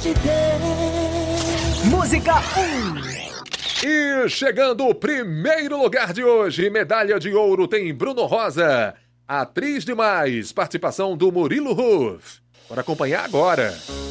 te dei. Música 1. E chegando o primeiro lugar de hoje, medalha de ouro tem Bruno Rosa, Atriz Demais, participação do Murilo Huff. Bora acompanhar agora.